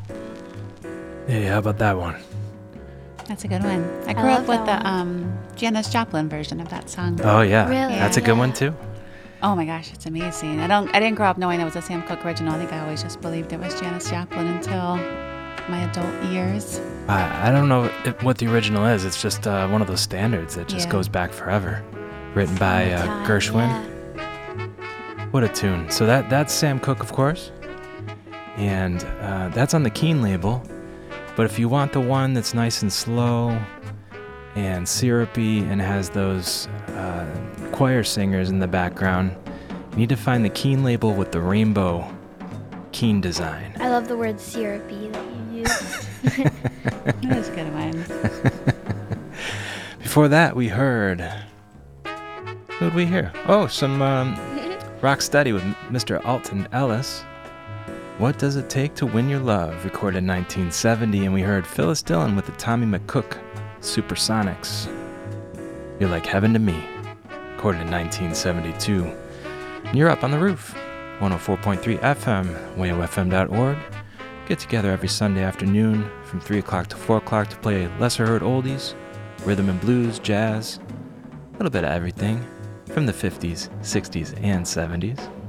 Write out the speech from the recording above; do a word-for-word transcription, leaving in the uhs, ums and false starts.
Hey, how about that one? That's a good one. I I grew love up with that the one. um, Janis Joplin version of that song. Oh, yeah. Really? That's a good Yeah. one, too. Oh my gosh, it's amazing. I don't. I didn't grow up knowing it was a Sam Cooke original. I think I always just believed it was Janis Joplin until my adult years. I, I don't know if, what the original is. It's just uh, one of those standards that just Yeah. goes back forever. Written by uh, Time, Gershwin. yeah. What a tune. So that that's Sam Cooke, of course. And uh, that's on the Keen label. But if you want the one that's nice and slow and syrupy and has those uh, choir singers in the background, you need to find the Keen label with the rainbow Keen design. I love the word syrupy that you use. That is a good one. Before that, we heard... Who'd we hear? Oh, some um, rock steady with Mister Alton Ellis. What Does It Take to Win Your Love, recorded in nineteen seventy, and we heard Phyllis Dillon with the Tommy McCook Supersonics. You're Like Heaven to Me, recorded in nineteen seventy-two. And you're up on the roof, one oh four point three F M, way o f m dot org. Get together every Sunday afternoon from three o'clock to four o'clock to play lesser heard oldies, rhythm and blues, jazz, a little bit of everything from the fifties, sixties, and seventies.